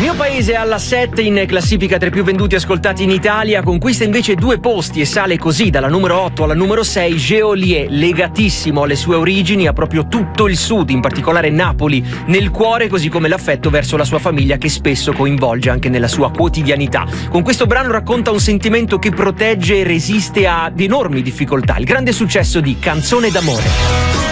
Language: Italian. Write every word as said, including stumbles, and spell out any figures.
Mio paese alla sette in classifica tra i più venduti e ascoltati in Italia, conquista invece due posti e sale così dalla numero otto alla numero sei Geolier, legatissimo alle sue origini, ha proprio tutto il sud, in particolare Napoli, nel cuore, così come l'affetto verso la sua famiglia che spesso coinvolge anche nella sua quotidianità. Con questo brano racconta un sentimento che protegge e resiste ad enormi difficoltà, il grande successo di Canzone d'amore.